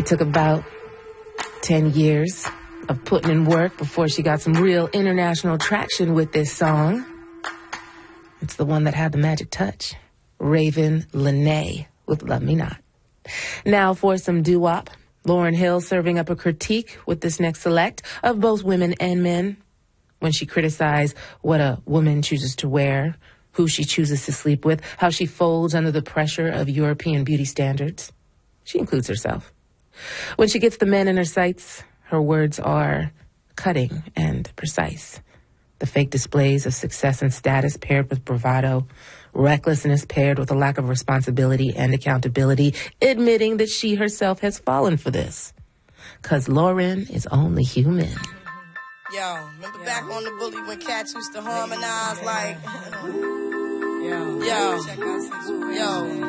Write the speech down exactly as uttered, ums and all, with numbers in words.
took about ten years of putting in work before she got some real international traction with this song. It's the one that had the magic touch. Raven Lenae with Love Me Not. Now for some doo-wop. Lauryn Hill serving up a critique with this next select of both women and men. When she criticized what a woman chooses to wear, who she chooses to sleep with, how she folds under the pressure of European beauty standards. She includes herself. When she gets the men in her sights, her words are cutting and precise. The fake displays of success and status paired with bravado, recklessness paired with a lack of responsibility and accountability, admitting that she herself has fallen for this. 'Cause Lauryn is only human. Yo, remember Yo. back on the bully when cats used to harmonize like... Yo. Yo. Yo.